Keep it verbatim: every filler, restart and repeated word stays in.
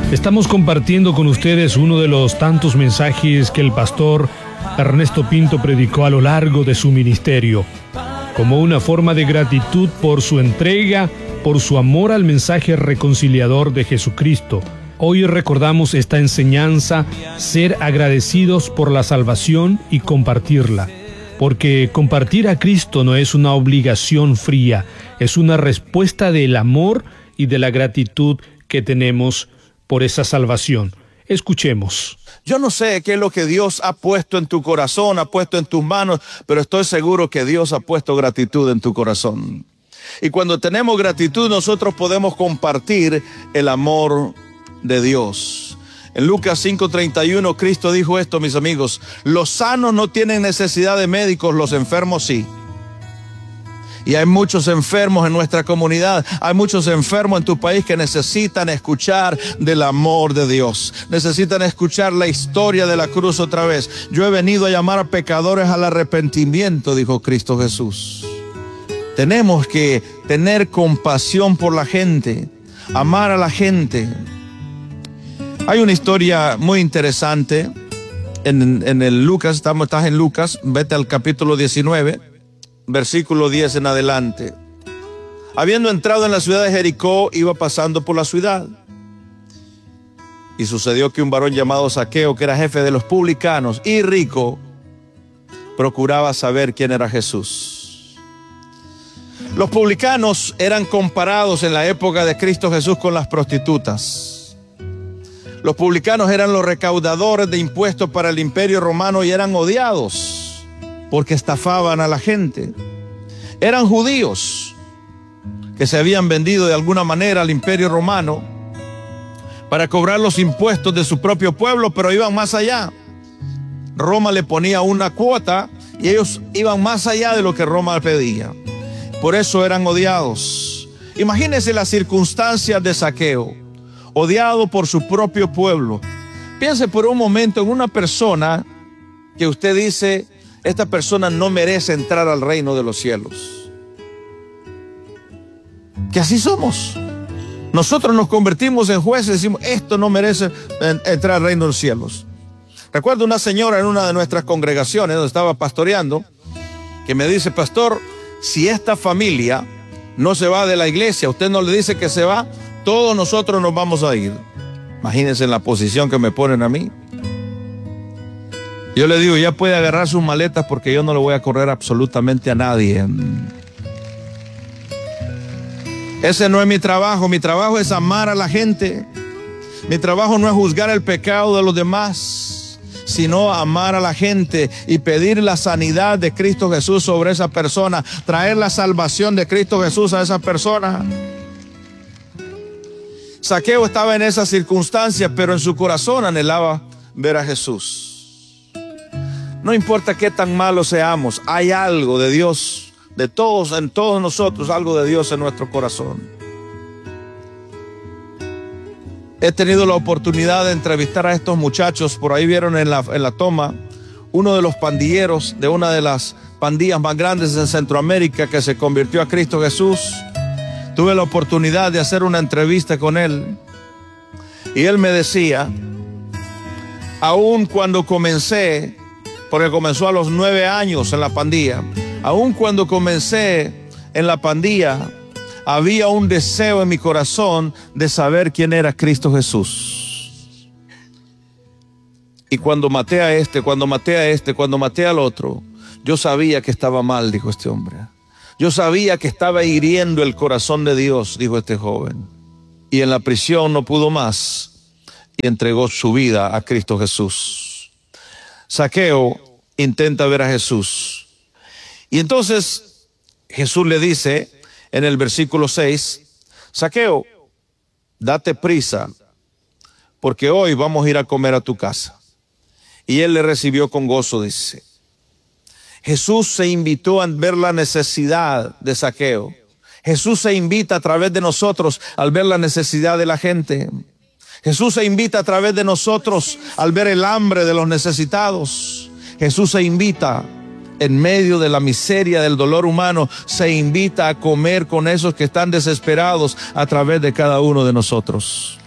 Estamos compartiendo con ustedes uno de los tantos mensajes que el pastor Ernesto Pinto predicó a lo largo de su ministerio, como una forma de gratitud por su entrega, por su amor al mensaje reconciliador de Jesucristo. Hoy recordamos esta enseñanza, ser agradecidos por la salvación y compartirla, porque compartir a Cristo no es una obligación fría, es una respuesta del amor y de la gratitud que tenemos por esa salvación. Escuchemos. Yo no sé qué es lo que Dios ha puesto en tu corazón, ha puesto en tus manos, pero estoy seguro que Dios ha puesto gratitud en tu corazón. Y cuando tenemos gratitud, nosotros podemos compartir el amor de Dios. En Lucas cinco treinta y uno, Cristo dijo esto, mis amigos: los sanos no tienen necesidad de médicos, los enfermos sí. Y hay muchos enfermos en nuestra comunidad, hay muchos enfermos en tu país que necesitan escuchar del amor de Dios, necesitan escuchar la historia de la cruz otra vez. Yo he venido a llamar a pecadores al arrepentimiento, dijo Cristo Jesús. Tenemos que tener compasión por la gente, amar a la gente. Hay una historia muy interesante en, en el Lucas, estamos, estás en Lucas, vete al capítulo diecinueve. Versículo diez en adelante. Habiendo entrado en la ciudad de Jericó, iba pasando por la ciudad. Y sucedió que un varón llamado Zaqueo, que era jefe de los publicanos y rico, procuraba saber quién era Jesús. Los publicanos eran comparados en la época de Cristo Jesús con las prostitutas. Los publicanos eran los recaudadores de impuestos para el imperio romano y eran odiados porque estafaban a la gente. Eran judíos que se habían vendido de alguna manera al imperio romano para cobrar los impuestos de su propio pueblo, pero iban más allá. Roma le ponía una cuota y ellos iban más allá de lo que Roma pedía. Por eso eran odiados. Imagínense las circunstancias de Zaqueo, odiado por su propio pueblo. Piense por un momento en una persona que usted dice: esta persona no merece entrar al reino de los cielos. Que así somos. Nosotros nos convertimos en jueces y decimos: esto no merece entrar al reino de los cielos. Recuerdo una señora en una de nuestras congregaciones donde estaba pastoreando, que me dice: pastor, si esta familia no se va de la iglesia, usted no le dice que se va, todos nosotros nos vamos a ir. Imagínense en la posición que me ponen a mí. Yo le digo: ya puede agarrar sus maletas porque yo no le voy a correr absolutamente a nadie. Ese no es mi trabajo. Mi trabajo es amar a la gente. Mi trabajo no es juzgar el pecado de los demás, sino amar a la gente y pedir la sanidad de Cristo Jesús sobre esa persona, traer la salvación de Cristo Jesús a esa persona. Zaqueo estaba en esa circunstancia, pero en su corazón anhelaba ver a Jesús. No importa qué tan malos seamos, hay algo de Dios, de todos, en todos nosotros, algo de Dios en nuestro corazón. He tenido la oportunidad de entrevistar a estos muchachos. Por ahí vieron en la, en la toma uno de los pandilleros de una de las pandillas más grandes en Centroamérica que se convirtió a Cristo Jesús. Tuve la oportunidad de hacer una entrevista con él y él me decía: aún cuando comencé, porque comenzó a los nueve años en la pandilla, aún cuando comencé en la pandilla, había un deseo en mi corazón de saber quién era Cristo Jesús. Y cuando maté a este, cuando maté a este, cuando maté al otro, yo sabía que estaba mal, dijo este hombre. Yo sabía que estaba hiriendo el corazón de Dios, dijo este joven. Y en la prisión no pudo más y entregó su vida a Cristo Jesús. Zaqueo intenta ver a Jesús. Y entonces Jesús le dice en el versículo seis: Zaqueo, date prisa, porque hoy vamos a ir a comer a tu casa. Y él le recibió con gozo, dice. Jesús se invitó a ver la necesidad de Zaqueo. Jesús se invita a través de nosotros al ver la necesidad de la gente. Jesús se invita a través de nosotros al ver el hambre de los necesitados. Jesús se invita en medio de la miseria, del dolor humano, se invita a comer con esos que están desesperados a través de cada uno de nosotros.